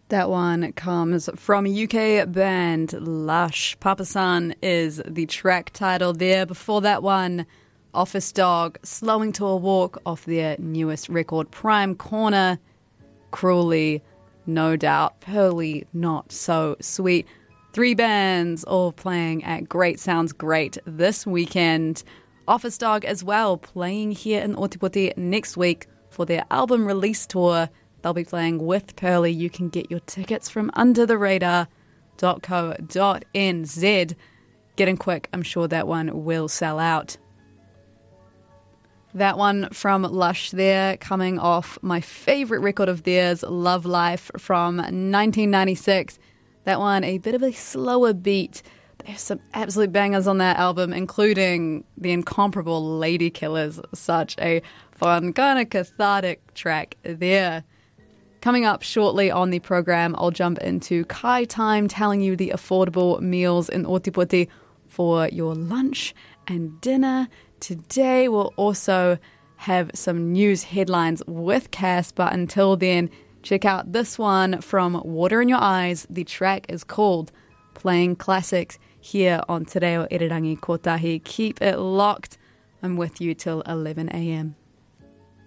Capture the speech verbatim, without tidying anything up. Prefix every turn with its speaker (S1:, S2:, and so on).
S1: That one comes from a U K band, Lush. Papasan is the track title there. Before that one, Office Dog, Slowing to a Walk off their newest record, Prime Corner, Cruelly, No Doubt, Pearly, Not So Sweet. Three bands all playing at Great Sounds Great this weekend. Office Dog as well, playing here in Ōtepoti next week for their album release tour. They'll be playing with Pearly. You can get your tickets from under the radar dot co dot n z. Get in quick. I'm sure that one will sell out. That one from Lush there, coming off my favourite record of theirs, Love Life, from nineteen ninety-six. That one, a bit of a slower beat. There's some absolute bangers on that album, including the incomparable Lady Killers. Such a fun, kind of cathartic track there. Coming up shortly on the program, I'll jump into Kai Time, telling you the affordable meals in Ōtepoti for your lunch and dinner. Today we'll also have some news headlines with Cass, but until then, check out this one from Water in Your Eyes. The track is called Playing Classics here on Te Reo Irirangi Kotahi. Keep it locked. I'm with you till eleven a.m.